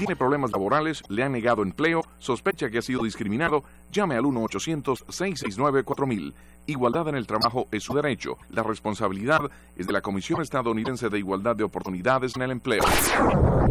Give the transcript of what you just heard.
Tiene problemas laborales, le han negado empleo, sospecha que ha sido discriminado, llame al 1-800-669-4000. Igualdad en el trabajo es su derecho. La responsabilidad es de la Comisión Estadounidense de Igualdad de Oportunidades en el Empleo.